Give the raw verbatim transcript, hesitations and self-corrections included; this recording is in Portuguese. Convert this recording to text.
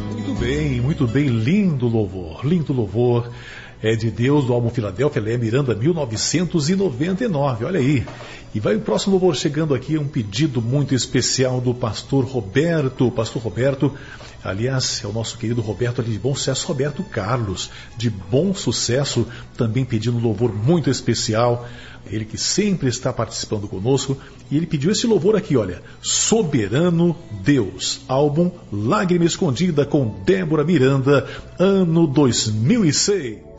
Muito bem, muito bem, lindo louvor, lindo louvor. É de Deus, do álbum Filadélfia, Léa Miranda, mil novecentos e noventa e nove, olha aí. E vai o próximo louvor chegando aqui, um pedido muito especial do pastor Roberto. Pastor Roberto, aliás, é o nosso querido Roberto ali de Bom Sucesso, Roberto Carlos, de Bom Sucesso, também pedindo um louvor muito especial. Ele que sempre está participando conosco, e ele pediu esse louvor aqui, olha, Soberano Deus, álbum Lágrima Escondida com Débora Miranda, ano dois mil e seis.